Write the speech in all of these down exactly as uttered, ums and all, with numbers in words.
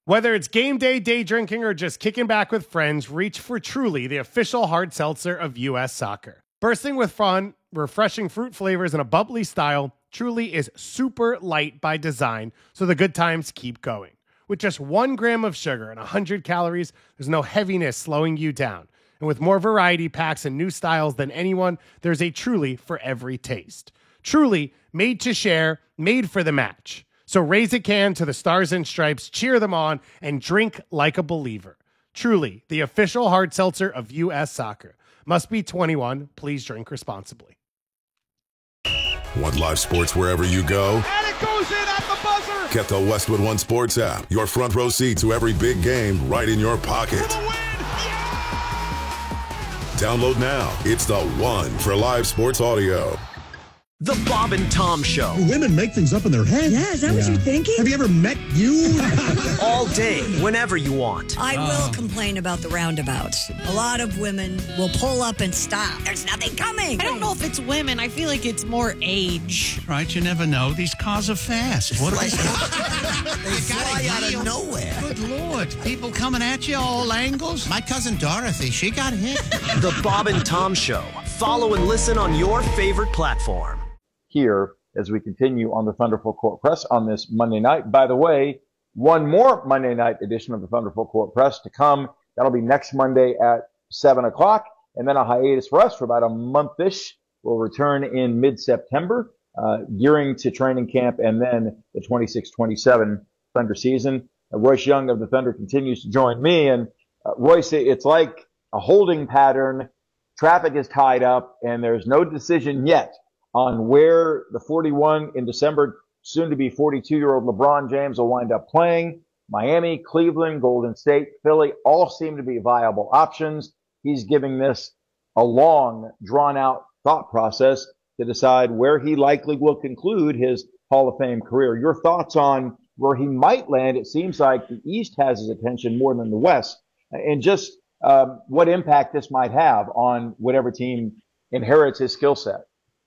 Whether it's game day, day drinking, or just kicking back with friends, reach for Truly, the official hard seltzer of U S Soccer. Bursting with fun, refreshing fruit flavors, and a bubbly style, Truly is super light by design, so the good times keep going. With just one gram of sugar and one hundred calories, there's no heaviness slowing you down. And with more variety packs and new styles than anyone, there's a Truly for every taste. Truly, made to share, made for the match. So raise a can to the Stars and Stripes, cheer them on, and drink like a believer. Truly, the official hard seltzer of U S Soccer. Must be twenty-one. Please drink responsibly. Want live sports wherever you go? And it goes in at the buzzer! Get the Westwood One Sports app. Your front row seat to every big game right in your pocket. For the win! Yeah! Download now. It's the one for live sports audio. The Bob and Tom Show. Women make things up in their head. Yeah, is that yeah. what you're thinking? Have you ever met you? All day, whenever you want. I oh. will complain about the roundabouts. A lot of women will pull up and stop. There's nothing coming. I don't know if it's women. I feel like it's more age. Right, you never know. These cars are fast. What like, they fly out of nowhere. Good Lord. People coming at you all angles. My cousin Dorothy, she got hit. The Bob and Tom Show. Follow and listen on your favorite platform. Here as we continue on the Thunderful Court Press on this Monday night. By the way, one more Monday night edition of the Thunderful Court Press to come. That'll be next Monday at seven o'clock, and then a hiatus for us for about a month-ish. We'll return in mid-September, uh, gearing to training camp, and then the twenty-six twenty-seven Thunder season. Uh, Royce Young of the Thunder continues to join me, and uh, Royce, it's like a holding pattern. Traffic is tied up, and there's no decision yet on where the forty-one in December, soon to be forty-two-year-old LeBron James will wind up playing. Miami, Cleveland, Golden State, Philly all seem to be viable options. He's giving this a long, drawn-out thought process to decide where he likely will conclude his Hall of Fame career. Your thoughts on where he might land? It seems like the East has his attention more than the West, and just um, what impact this might have on whatever team inherits his skill set.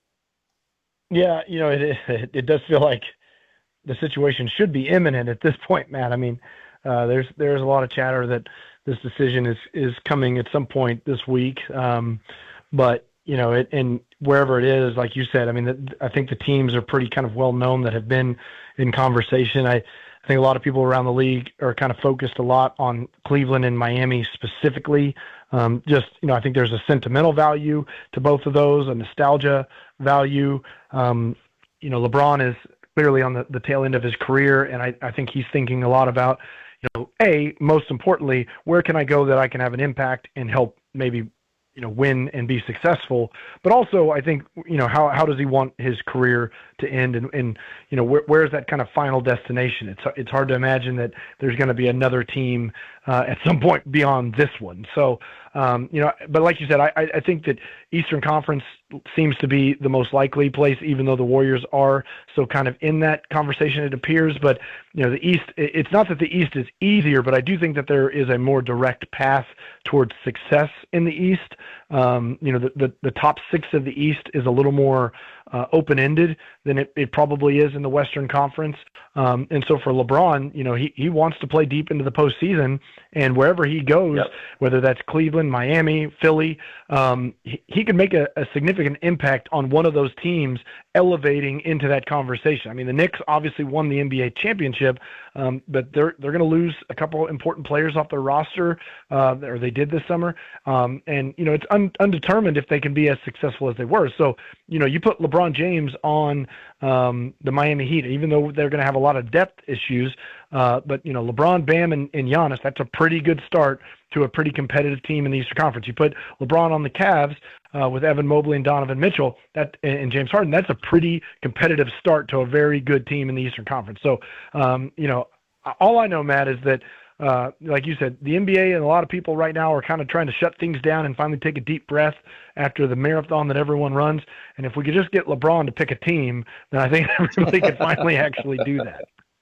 Yeah, you know, it, it it does feel like the situation should be imminent at this point, Matt. I mean, uh, there's there's a lot of chatter that this decision is, is coming at some point this week. Um, but, you know, it, and wherever it is, like you said, I mean, the, I think the teams are pretty kind of well known that have been in conversation. I, I think a lot of people around the league are kind of focused a lot on Cleveland and Miami specifically. Um, just, you know, I think there's a sentimental value to both of those, a nostalgia value. Um, you know, LeBron is clearly on the, the tail end of his career, and I, I think he's thinking a lot about, you know, A, most importantly, where can I go that I can have an impact and help maybe, you know, win and be successful. But also, I think, you know, how how does he want his career to end, and, and you know, where, where's that kind of final destination? It's it's hard to imagine that there's going to be another team uh, at some point beyond this one. So, um, you know, but like you said, I, I think that Eastern Conference seems to be the most likely place, even though the Warriors are so kind of in that conversation, it appears. But, you know, the East, it's not that the East is easier, but I do think that there is a more direct path towards success in the East. Um, you know, the, the, the top six of the East is a little more uh, open-ended than it, it probably is in the Western Conference. Um, and so for LeBron, you know, he, he wants to play deep into the postseason, and wherever he goes, yep. whether that's Cleveland, Miami, Philly, um, he, he can make a, a significant impact on one of those teams elevating into that conversation. I mean, the Knicks obviously won the N B A championship, um, but they're they're going to lose a couple important players off their roster, uh, or they did this summer. Um, and, you know, it's un, undetermined if they can be as successful as they were. So, you know, you put LeBron James on um, the Miami Heat, even though they're going to have a lot of depth issues. Uh, but, you know, LeBron, Bam, and, and Giannis, that's a pretty good start to a pretty competitive team in the Eastern Conference. You put LeBron on the Cavs uh, with Evan Mobley and Donovan Mitchell that and James Harden, that's a pretty competitive start to a very good team in the Eastern Conference. So, um, you know, all I know, Matt, is that, uh, like you said, the N B A and a lot of people right now are kind of trying to shut things down and finally take a deep breath after the marathon that everyone runs. And if we could just get LeBron to pick a team, then I think everybody could finally actually do that.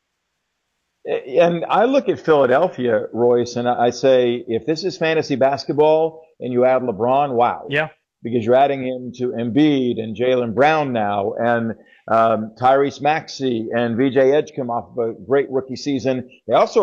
And I look at Philadelphia, Royce, and I say, if this is fantasy basketball and you add LeBron, wow. Yeah. Because you're adding him to Embiid and Jaylen Brown now, and um, Tyrese Maxey and V J Edgecombe off of a great rookie season. They also